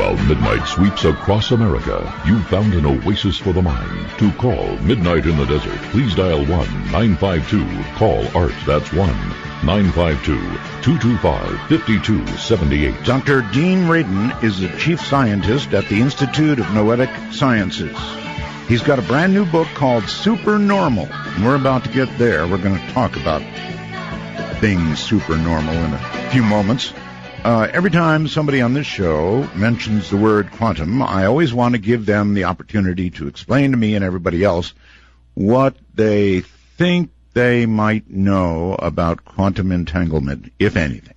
While midnight sweeps across America, you've found an oasis for the mind. To call Midnight in the Desert, please dial 1-952-CALL-ART. That's 1-952-225-5278. Dr. Dean Radin is the chief scientist at the Institute of Noetic Sciences. He's got a brand new book called Supernormal, and we're about to get there. We're going to talk about things supernormal in a few moments. Every time somebody on this show mentions the word quantum, I always want to give them the opportunity to explain to me and everybody else what they think they might know about quantum entanglement, if anything.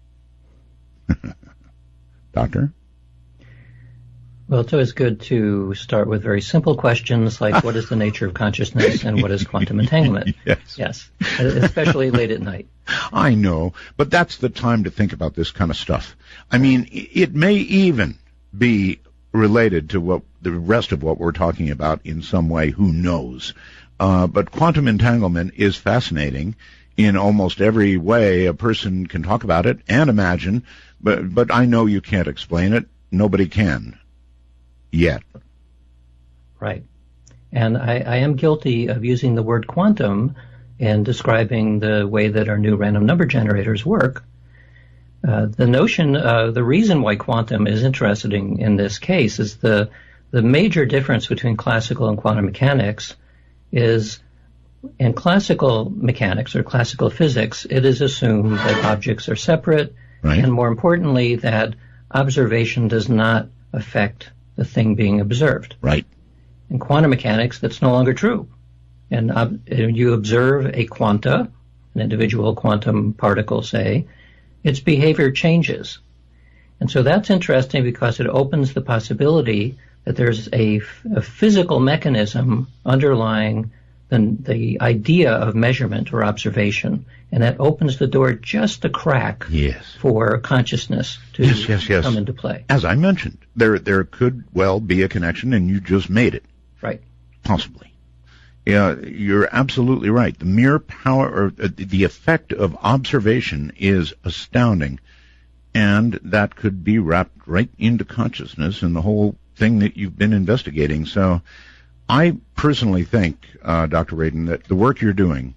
Doctor? Well, it's always good to start with very simple questions like what is the nature of consciousness and what is quantum entanglement? Yes, especially late at night. I know, but that's the time to think about this kind of stuff. I mean, it may even be related to what the rest of what we're talking about in some way, who knows. But quantum entanglement is fascinating in almost every way a person can talk about it and imagine, but I know you can't explain it. Nobody can. Yet. Right. And I am guilty of using the word quantum in describing the way that our new random number generators work. The notion, the reason why quantum is interesting in this case is the major difference between classical and quantum mechanics is in classical mechanics or classical physics, it is assumed that objects are separate, right, and more importantly, that observation does not affect the thing being observed. Right. In quantum mechanics, that's no longer true. And you observe a quanta, an individual quantum particle, say, its behavior changes. And so that's interesting because it opens the possibility that there's a physical mechanism underlying the idea of measurement or observation. And that opens the door just a crack for consciousness to come into play. As I mentioned, there could well be a connection, and you just made it. Right. Possibly. Yeah, you're absolutely right. The mere power or the effect of observation is astounding, and that could be wrapped right into consciousness and the whole thing that you've been investigating. So I personally think, Dr. Radin, that the work you're doing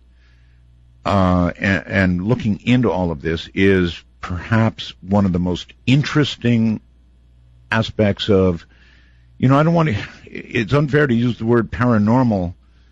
and looking into all of this is perhaps one of the most interesting aspects of, it's unfair to use the word paranormal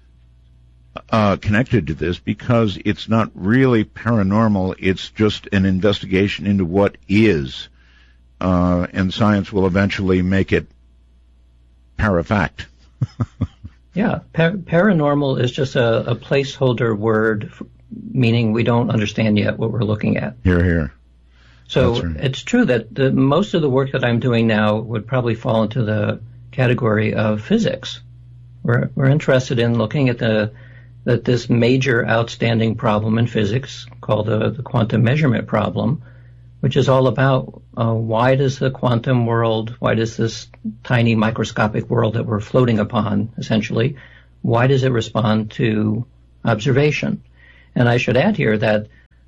connected to this because it's not really paranormal. It's just an investigation into what is, and science will eventually make it parafact. Yeah, paranormal is just a placeholder word, meaning we don't understand yet what we're looking at. Here. So it's true that most of the work that I'm doing now would probably fall into the category of physics. We're interested in looking at this major outstanding problem in physics called the quantum measurement problem, which is all about why does the quantum world, why does this tiny microscopic world that we're floating upon, essentially, why does it respond to observation? And I should add here that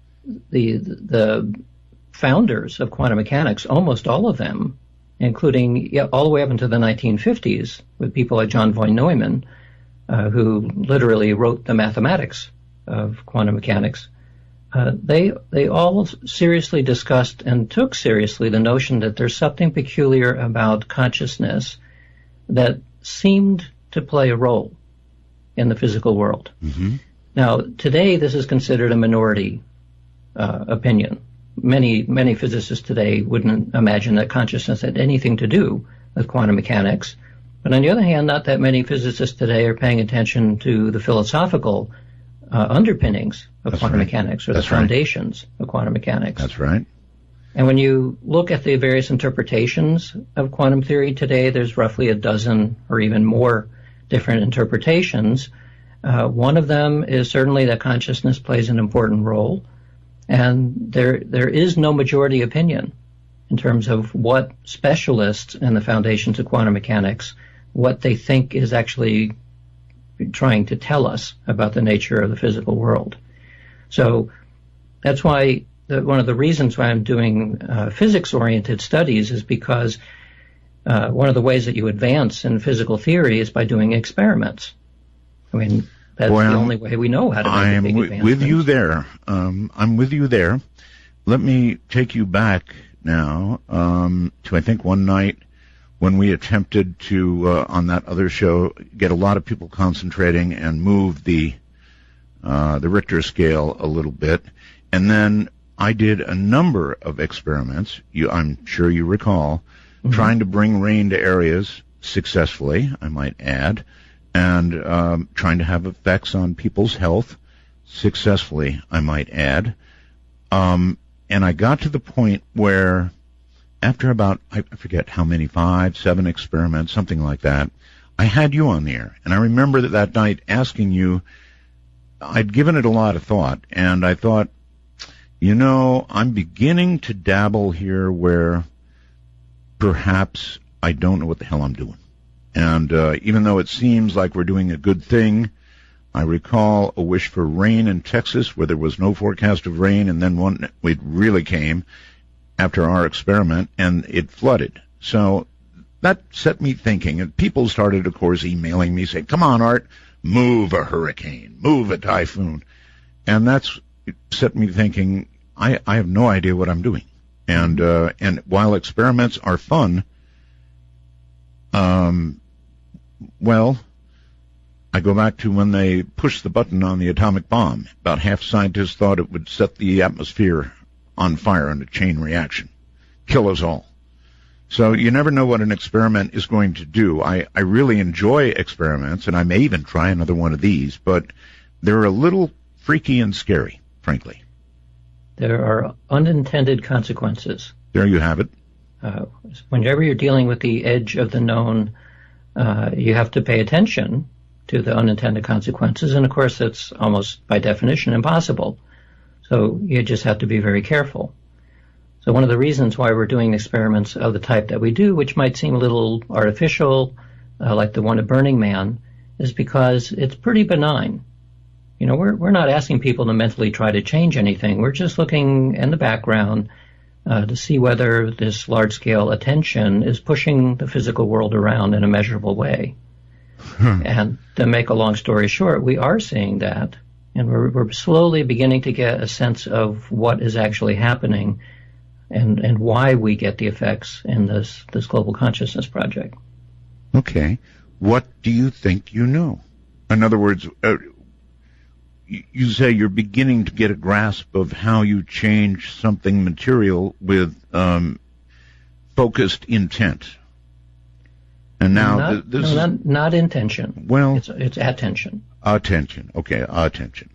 the founders of quantum mechanics, almost all of them, including all the way up into the 1950s, with people like John von Neumann, who literally wrote the mathematics of quantum mechanics, they all seriously discussed and took seriously the notion that there's something peculiar about consciousness that seemed to play a role in the physical world. Mm-hmm. Now, today, this is considered a minority opinion. Many physicists today wouldn't imagine that consciousness had anything to do with quantum mechanics. But on the other hand, not that many physicists today are paying attention to the philosophical underpinnings of quantum mechanics or the foundations of quantum mechanics. That's right. And when you look at the various interpretations of quantum theory today, there's roughly a dozen or even more different interpretations. One of them is certainly that consciousness plays an important role. And there is no majority opinion in terms of what specialists in the foundations of quantum mechanics, what they think is actually trying to tell us about the nature of the physical world. So that's why one of the reasons why I'm doing physics-oriented studies is because one of the ways that you advance in physical theory is by doing experiments. I mean, that's the only way we know how to make big advancements. With you there. I'm with you there. Let me take you back now to, I think, one night when we attempted to, on that other show, get a lot of people concentrating and move the Richter scale a little bit. And then I did a number of experiments, I'm sure you recall, trying to bring rain to areas successfully, I might add, and trying to have effects on people's health successfully, I might add. And I got to the point where, after about, I forget how many, 5, 7 experiments, something like that, I had you on the air. And I remember that night asking you, I'd given it a lot of thought, and I thought, I'm beginning to dabble here where perhaps I don't know what the hell I'm doing. And even though it seems like we're doing a good thing, I recall a wish for rain in Texas where there was no forecast of rain, and then it really came after our experiment, and it flooded. So that set me thinking, and people started, of course, emailing me saying, come on, Art, move a hurricane, move a typhoon. And that's set me thinking, I have no idea what I'm doing. And while experiments are fun, I go back to when they pushed the button on the atomic bomb. About half scientists thought it would set the atmosphere on fire in a chain reaction, kill us all. So you never know what an experiment is going to do. I really enjoy experiments, and I may even try another one of these, but they're a little freaky and scary, frankly. There are unintended consequences. There you have it. Whenever you're dealing with the edge of the known, you have to pay attention to the unintended consequences, and of course that's almost by definition impossible. So you just have to be very careful. So one of the reasons why we're doing experiments of the type that we do, which might seem a little artificial, like the one at Burning Man, is because it's pretty benign. We're not asking people to mentally try to change anything. We're just looking in the background to see whether this large-scale attention is pushing the physical world around in a measurable way. And to make a long story short, we are seeing that, and we're slowly beginning to get a sense of what is actually happening and why we get the effects in this Global Consciousness Project. Okay. What do you think you know? In other words, you say you're beginning to get a grasp of how you change something material with focused intent. And now not intention. Well, it's attention. Attention. Okay, attention.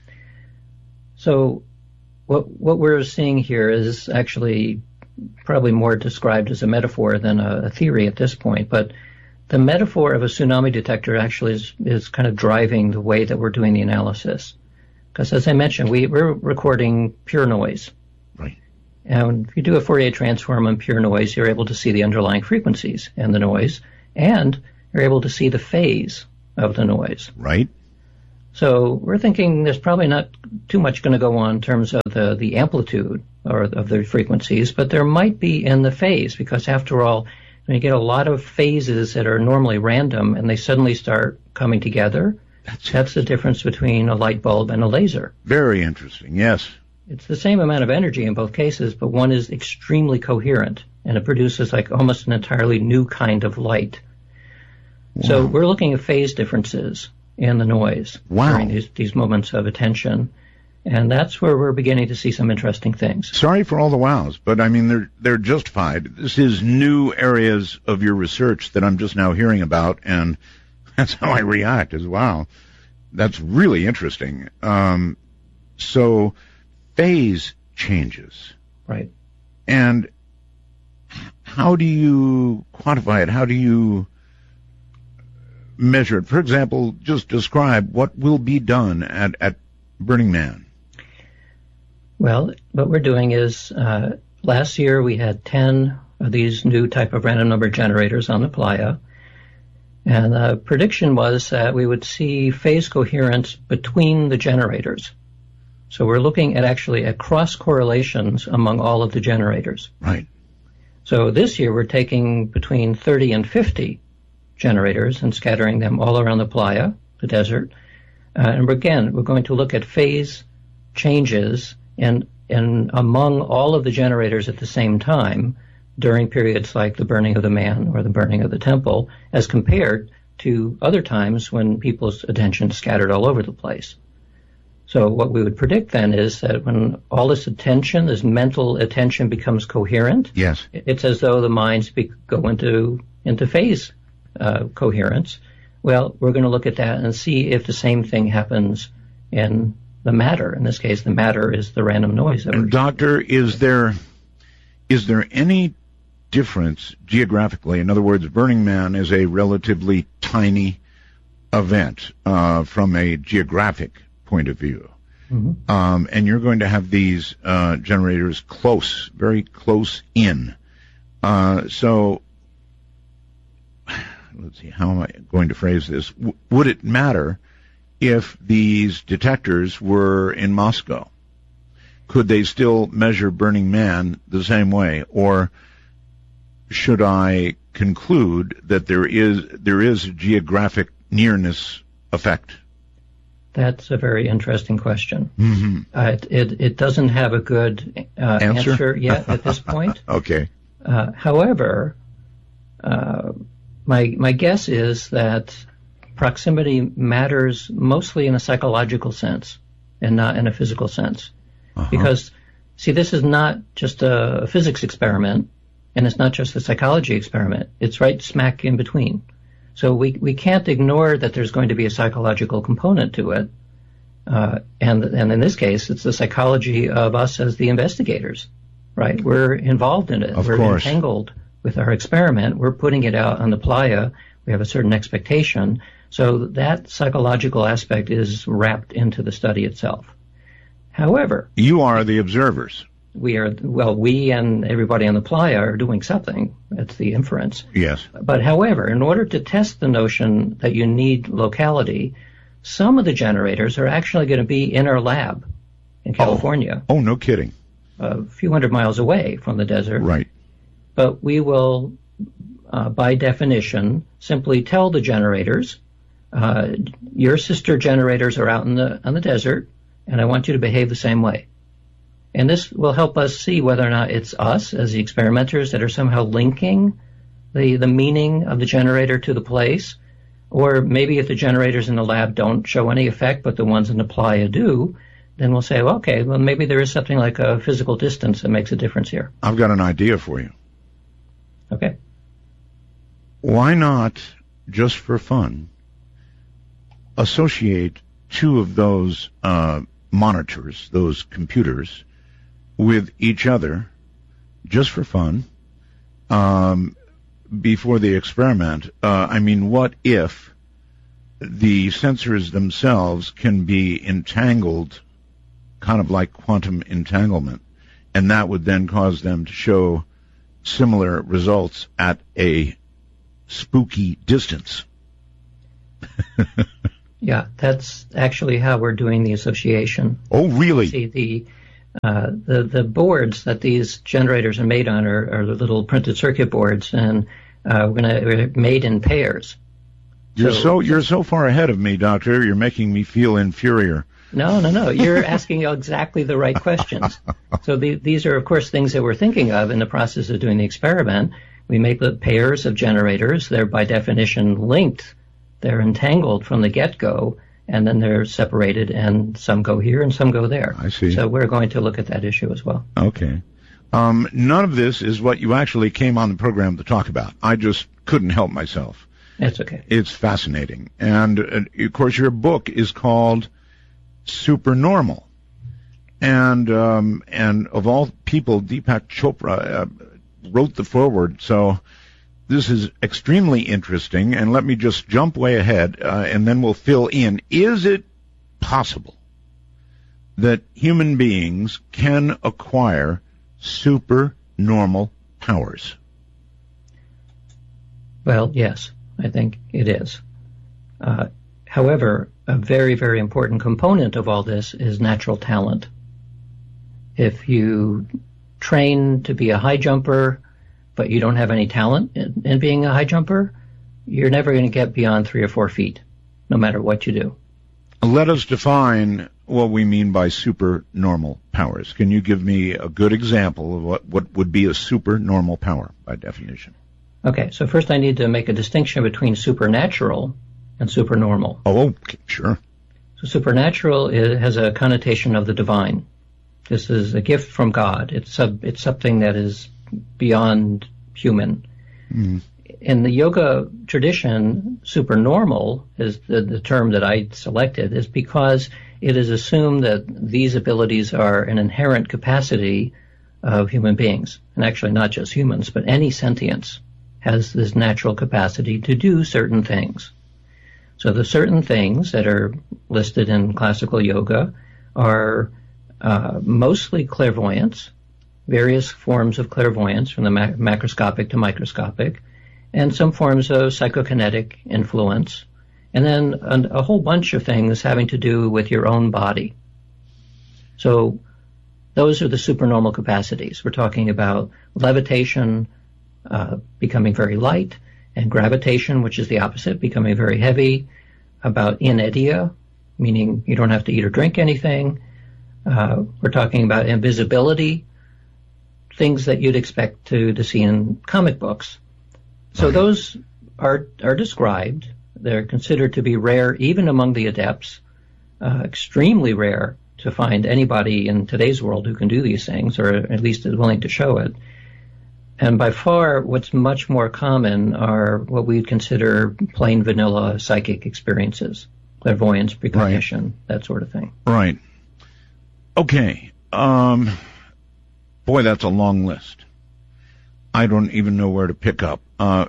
So what we're seeing here is actually probably more described as a metaphor than a theory at this point, but the metaphor of a tsunami detector actually is kind of driving the way that we're doing the analysis. Because as I mentioned, we're recording pure noise. Right. And if you do a Fourier transform on pure noise, you're able to see the underlying frequencies in the noise, and you're able to see the phase of the noise. Right. So we're thinking there's probably not too much going to go on in terms of the amplitude or of the frequencies, but there might be in the phase, because after all, when you get a lot of phases that are normally random and they suddenly start coming together, that's the difference between a light bulb and a laser. Very interesting, yes. It's the same amount of energy in both cases, but one is extremely coherent, and it produces like almost an entirely new kind of light. Wow. So we're looking at phase differences in the noise during these moments of attention. And that's where we're beginning to see some interesting things. Sorry for all the wows, but I mean, they're justified. This is new areas of your research that I'm just now hearing about, and that's how I react is, wow, that's really interesting. So phase changes. Right. And how do you quantify it? How do you measure it? For example, just describe what will be done at Burning Man. Well, what we're doing is, last year we had 10 of these new type of random number generators on the playa, and the prediction was that we would see phase coherence between the generators. So we're looking at actually at cross correlations among all of the generators. Right. So this year we're taking between 30 and 50 generators and scattering them all around the playa, the desert. And again, we're going to look at phase changes and among all of the generators at the same time during periods like the burning of the man or the burning of the temple, as compared to other times when people's attention scattered all over the place. So what we would predict then is that when all this attention, this mental attention becomes coherent, yes, it's as though the minds go into phase coherence. Well, we're going to look at that and see if the same thing happens in the matter. In this case, the matter is the random noise. Doctor, is there any difference geographically? In other words, Burning Man is a relatively tiny event from a geographic point of view. Mm-hmm. And you're going to have these generators close, very close in. So, let's see, how am I going to phrase this? Would it matter if these detectors were in Moscow? Could they still measure Burning Man the same way? Or should I conclude that there is a geographic nearness effect? That's a very interesting question. Mm-hmm. It doesn't have a good answer yet at this point. Okay. However, my guess is that proximity matters mostly in a psychological sense and not in a physical sense. Uh-huh. Because, see, this is not just a physics experiment, and it's not just a psychology experiment. It's right smack in between. So we can't ignore that there's going to be a psychological component to it. And in this case, it's the psychology of us as the investigators, right? We're involved in it. Of We're course. entangled with our experiment. We're putting it out on the playa. We have a certain expectation. So that psychological aspect is wrapped into the study itself. However, you are the observers. We and everybody on the playa are doing something. That's the inference. Yes. But however, in order to test the notion that you need locality, some of the generators are actually going to be in our lab in California. Oh, no kidding. A few hundred miles away from the desert. Right. But we will, by definition, simply tell the generators, your sister generators are out on the desert, and I want you to behave the same way. And this will help us see whether or not it's us as the experimenters that are somehow linking the meaning of the generator to the place, or maybe if the generators in the lab don't show any effect, but the ones in the playa do, then we'll say, well, okay, well, maybe there is something like a physical distance that makes a difference here. I've got an idea for you. Okay. Why not, just for fun, associate two of those monitors, those computers, with each other, just for fun, before the experiment? What if the sensors themselves can be entangled, kind of like quantum entanglement, and that would then cause them to show similar results at a spooky distance? Yeah, that's actually how we're doing the association. Oh, really? See, the boards that these generators are made on are the little printed circuit boards, and we're made in pairs. You're so far ahead of me, Doctor. You're making me feel inferior. No. You're asking exactly the right questions. So these are, of course, things that we're thinking of in the process of doing the experiment. We make the pairs of generators. They're by definition linked. They're entangled from the get-go, and then they're separated, and some go here and some go there. I see. So we're going to look at that issue as well. Okay. None of this is what you actually came on the program to talk about. I just couldn't help myself. That's okay. It's fascinating. And, of course, your book is called Supernormal. And of all people, Deepak Chopra wrote the foreword, so this is extremely interesting, and let me just jump way ahead, and then we'll fill in. Is it possible that human beings can acquire supernormal powers? Well, yes, I think it is. However, a very, very important component of all this is natural talent. If you train to be a high jumper, but you don't have any talent in being a high jumper, you're never going to get beyond 3 or 4 feet, no matter what you do. Let us define what we mean by supernormal powers. Can you give me a good example of what would be a supernormal power by definition? Okay, so first I need to make a distinction between supernatural and supernormal. Oh, okay, sure. So supernatural has a connotation of the divine. This is a gift from God. It's something that is beyond human. Mm. In the yoga tradition, supernormal is the term that I selected, is because it is assumed that these abilities are an inherent capacity of human beings. And actually not just humans, but any sentience has this natural capacity to do certain things. So the certain things that are listed in classical yoga are mostly clairvoyance, various forms of clairvoyance from the macroscopic to microscopic, and some forms of psychokinetic influence, and then a whole bunch of things having to do with your own body. So those are the supernormal capacities. We're talking about levitation, becoming very light, and gravitation, which is the opposite, becoming very heavy, about inertia, meaning you don't have to eat or drink anything. We're talking about invisibility, things that you'd expect to see in comic books. So those are described. They're considered to be rare even among the adepts, extremely rare to find anybody in today's world who can do these things, or at least is willing to show it. And by far, what's much more common are what we'd consider plain vanilla psychic experiences, clairvoyance, precognition, that sort of thing. Right. Okay. Boy, that's a long list. I don't even know where to pick up.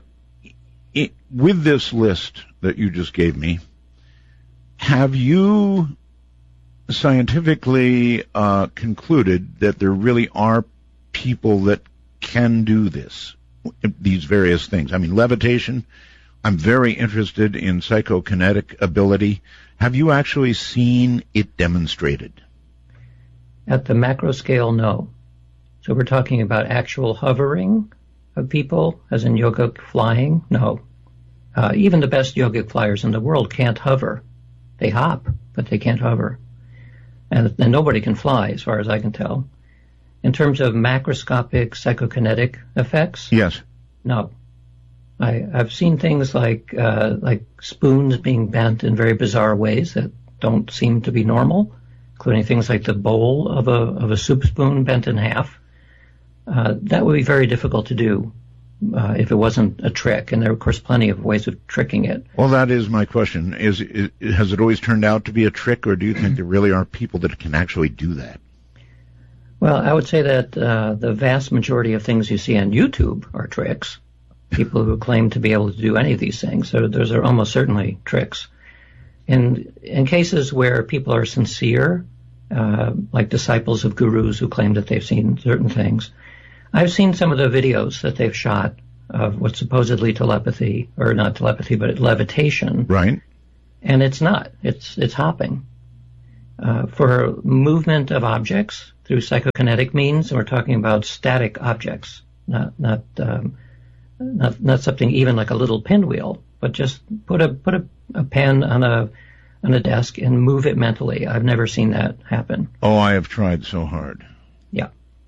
With this list that you just gave me, have you scientifically concluded that there really are people that can do these various things? I mean, levitation, I'm very interested in psychokinetic ability. Have you actually seen it demonstrated? At the macro scale, no. So we're talking about actual hovering of people, as in yogic flying? No. Even the best yogic flyers in the world can't hover. They hop, but they can't hover. And nobody can fly, as far as I can tell. In terms of macroscopic psychokinetic effects? Yes. No. I've seen things like spoons being bent in very bizarre ways that don't seem to be normal, including things like the bowl of a soup spoon bent in half. That would be very difficult to do if it wasn't a trick, and there are, of course, plenty of ways of tricking it. Well, that is my question. Has it always turned out to be a trick, or do you think there really are people that can actually do that? Well, I would say that the vast majority of things you see on YouTube are tricks. People who claim to be able to do any of these things, so those are almost certainly tricks. In cases where people are sincere, like disciples of gurus who claim that they've seen certain things, I've seen some of the videos that they've shot of what's supposedly telepathy, or not telepathy, but levitation. Right. And it's not. It's hopping. For movement of objects through psychokinetic means, we're talking about static objects, not something even like a little pinwheel, but just put a pen on a desk and move it mentally. I've never seen that happen. Oh, I have tried so hard. Yeah.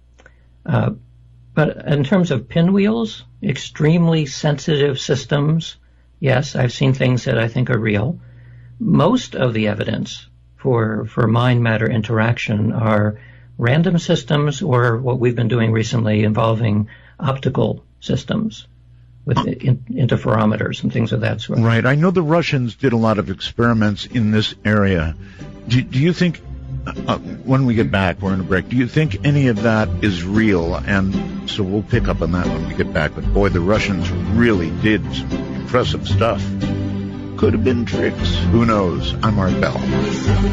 But in terms of pinwheels, extremely sensitive systems, yes, I've seen things that I think are real. Most of the evidence for mind-matter interaction are random systems, or what we've been doing recently involving optical systems with interferometers and things of that sort. Right. I know the Russians did a lot of experiments in this area. Do you think, when we get back, we're in a break, do you think any of that is real? And so we'll pick up on that when we get back. But boy, the Russians really did some impressive stuff. Could have been tricks. Who knows? I'm Art Bell.